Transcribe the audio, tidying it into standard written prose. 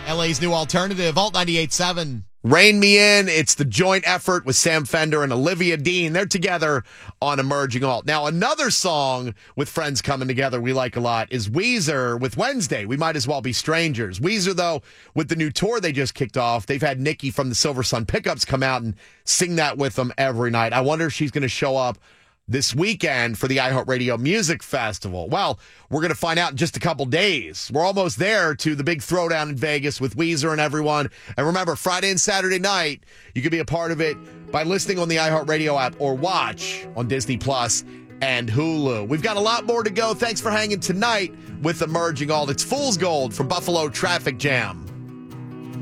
LA's new alternative, Alt 98.7. Rein Me In. It's the joint effort with Sam Fender and Olivia Dean. They're together on Emerging Alt. Now, another song with friends coming together we like a lot is Weezer with Wednesday. We Might As Well Be Strangers. Weezer, though, with the new tour they just kicked off, they've had Nikki from the Silver Sun Pickups come out and sing that with them every night. I wonder if she's going to show up this weekend for the iHeartRadio Music Festival. Well, we're going to find out in just a couple days. We're almost there to the big throwdown in Vegas with Weezer and everyone. And remember, Friday and Saturday night, you can be a part of it by listening on the iHeartRadio app or watch on Disney Plus and Hulu. We've got a lot more to go. Thanks for hanging tonight with Emerging Alt. It's Fool's Gold from Buffalo Traffic Jam.